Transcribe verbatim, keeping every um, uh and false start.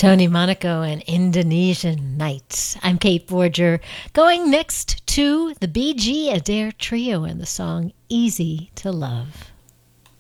Tony Monaco and Indonesian Nights. I'm Kate Borger, going next to the B G Adair Trio and the song Easy to Love.